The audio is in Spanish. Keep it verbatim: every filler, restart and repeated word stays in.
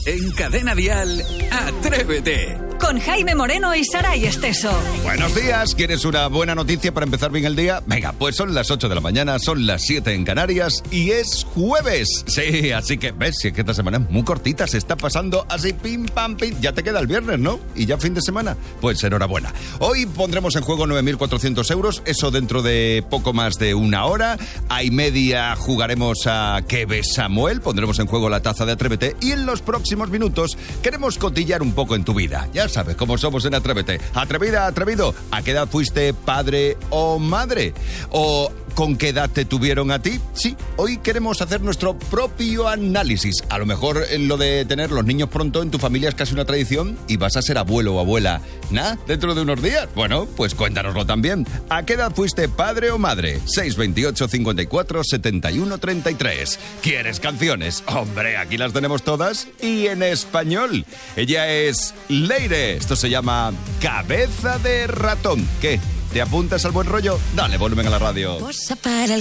En Cadena Dial, Atrévete. Con Jaime Moreno y Saray Esteso. Buenos días, ¿quieres una buena noticia para empezar bien el día? Venga, pues son las ocho de la mañana, son las siete en Canarias y es jueves. Sí, así que ves, si es que esta semana es muy cortita, se está pasando así pim pam pim. Ya te queda el viernes, ¿no? Y ya fin de semana. Pues enhorabuena. Hoy pondremos en juego nueve mil cuatrocientos euros, eso dentro de poco más de una hora. A y media jugaremos a ¿Qué ves, Samuel? Pondremos en juego la taza de Atrévete y en los próximos minutos queremos cotillar un poco en tu vida. Ya sabes cómo somos en Atrévete. Atrevida, atrevido. ¿A qué edad fuiste padre o madre? ¿O con qué edad te tuvieron a ti? Sí, hoy queremos hacer nuestro propio análisis. A lo mejor lo de tener los niños pronto en tu familia es casi una tradición y vas a ser abuelo o abuela. ¿Nah? ¿Dentro de unos días? Bueno, pues cuéntanoslo también. ¿A qué edad fuiste padre o madre? seis veintiocho, cincuenta y cuatro, setenta y uno, treinta y tres. ¿Quieres canciones? Hombre, aquí las tenemos todas y en español. Ella es Leire. Esto se llama Cabeza de Ratón. ¿Qué? ¿Te apuntas al buen rollo? Dale volumen a la radio. Posa para el